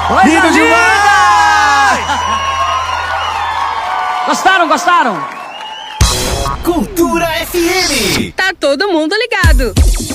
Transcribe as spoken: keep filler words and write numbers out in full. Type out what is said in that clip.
Lindo demais! Gostaram, gostaram? Cultura F M. Tá todo mundo ligado.